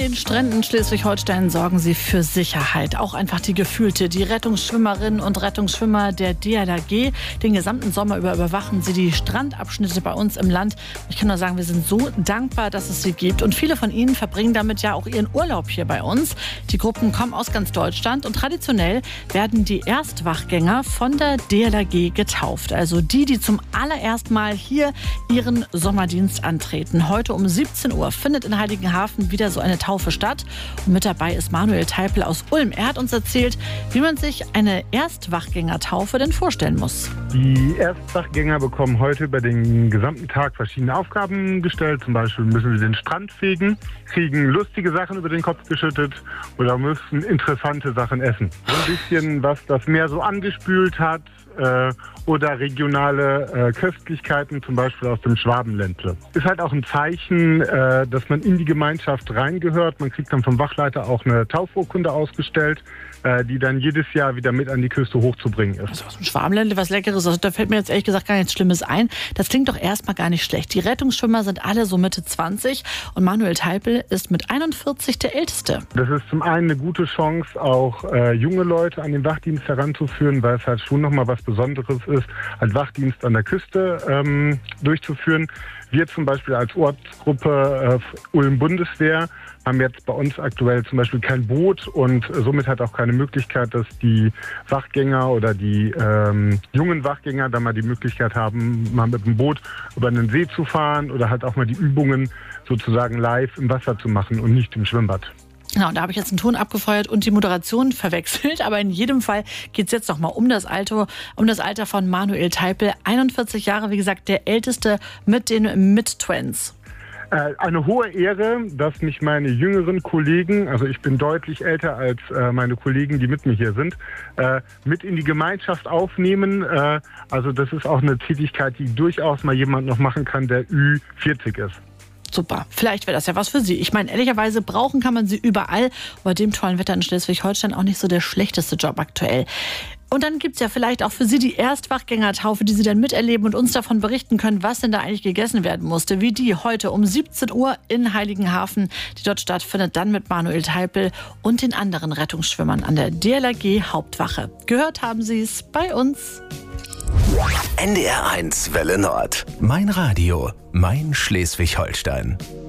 den Stränden Schleswig-Holstein sorgen sie für Sicherheit. Auch einfach die Gefühlte. Die Rettungsschwimmerinnen und Rettungsschwimmer der DLRG. Den gesamten Sommer über überwachen sie die Strandabschnitte bei uns im Land. Ich kann nur sagen, wir sind so dankbar, dass es sie gibt. Und viele von ihnen verbringen damit ja auch ihren Urlaub hier bei uns. Die Gruppen kommen aus ganz Deutschland und traditionell werden die Erstwachgänger von der DLRG getauft. Also die zum allerersten Mal hier ihren Sommerdienst antreten. Heute um 17 Uhr findet in Heiligenhafen wieder so eine Taufe statt. Und mit dabei ist Manuel Teipel aus Ulm. Er hat uns erzählt, wie man sich eine Erstwachgängertaufe denn vorstellen muss. Die Erstwachgänger bekommen heute über den gesamten Tag verschiedene Aufgaben gestellt. Zum Beispiel müssen sie den Strand fegen, kriegen lustige Sachen über den Kopf geschüttet oder müssen interessante Sachen essen. So ein bisschen, was das Meer so angespült hat, oder regionale Köstlichkeiten, zum Beispiel aus dem Schwabenländle. Ist halt auch ein Zeichen, dass man in die Gemeinschaft reingehört. Man kriegt dann vom Wachleiter auch eine Taufurkunde ausgestellt, die dann jedes Jahr wieder mit an die Küste hochzubringen ist. Also aus dem Schwabenländle was Leckeres. Also da fällt mir jetzt ehrlich gesagt gar nichts Schlimmes ein. Das klingt doch erstmal gar nicht schlecht. Die Rettungsschwimmer sind alle so Mitte 20 und Manuel Teipel ist mit 41 der Älteste. Das ist zum einen eine gute Chance, auch junge Leute an den Wachdienst heranzuführen, weil es halt schon nochmal was Besonderes ist, einen Wachdienst an der Küste durchzuführen. Wir zum Beispiel als Ortsgruppe Ulm-Bundeswehr haben jetzt bei uns aktuell zum Beispiel kein Boot und somit hat auch keine Möglichkeit, dass die Wachgänger oder die jungen Wachgänger da mal die Möglichkeit haben, mal mit dem Boot über einen See zu fahren oder halt auch mal die Übungen sozusagen live im Wasser zu machen und nicht im Schwimmbad. Genau, und da habe ich jetzt einen Ton abgefeuert und die Moderation verwechselt. Aber in jedem Fall geht es jetzt noch mal um das Alter von Manuel Teipel. 41 Jahre, wie gesagt, der Älteste mit den Mid-Twins. Eine hohe Ehre, dass mich meine jüngeren Kollegen, also ich bin deutlich älter als meine Kollegen, die mit mir hier sind, mit in die Gemeinschaft aufnehmen. Also das ist auch eine Tätigkeit, die durchaus mal jemand noch machen kann, der Ü40 ist. Super, vielleicht wäre das ja was für Sie. Ich meine, ehrlicherweise brauchen kann man sie überall. Bei dem tollen Wetter in Schleswig-Holstein auch nicht so der schlechteste Job aktuell. Und dann gibt es ja vielleicht auch für Sie die Erstwachgängertaufe, die Sie dann miterleben und uns davon berichten können, was denn da eigentlich gegessen werden musste. Wie die heute um 17 Uhr in Heiligenhafen, die dort stattfindet, dann mit Manuel Teipel und den anderen Rettungsschwimmern an der DLRG Hauptwache. Gehört haben Sie es bei uns. NDR 1 Welle Nord. Mein Radio, mein Schleswig-Holstein.